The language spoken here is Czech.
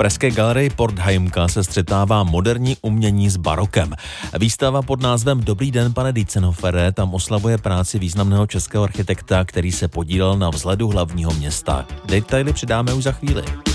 pražské galerii Portheimka se střetává moderní umění s barokem. Výstava pod názvem Dobrý den, pane Dientzenhofere, tam oslavuje práci významného českého architekta, který se podílel na vzhledu hlavního města. Detaily přidáme už za chvíli.